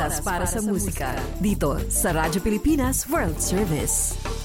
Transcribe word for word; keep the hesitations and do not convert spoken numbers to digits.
oras para sa musika dito sa Radyo Pilipinas World Service.